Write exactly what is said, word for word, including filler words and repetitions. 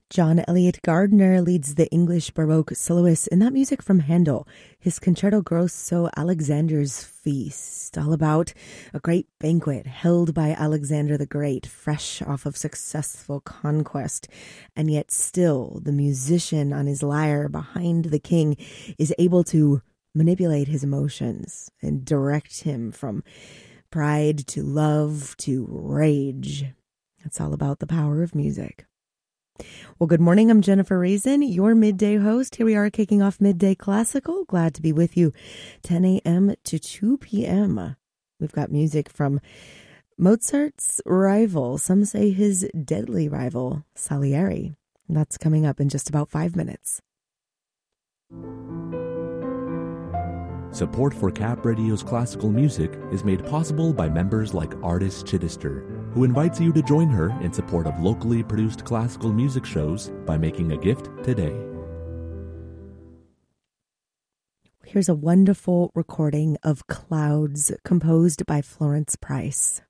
John Elliott Gardner leads the English Baroque soloists in that music from Handel, his Concerto Grosso Alexander's Feast, all about a great banquet held by Alexander the Great, fresh off of successful conquest. And yet still, the musician on his lyre behind the king is able to manipulate his emotions and direct him from pride to love to rage. It's all about the power of music. Well, good morning. I'm Jennifer Raisin, your midday host. Here we are kicking off Midday Classical. Glad to be with you ten a.m. to two p.m. We've got music from Mozart's rival, some say his deadly rival, Salieri. That's coming up in just about five minutes. Support for Cap Radio's classical music is made possible by members like Artist Chittister, who invites you to join her in support of locally produced classical music shows by making a gift today. Here's a wonderful recording of Clouds composed by Florence Price.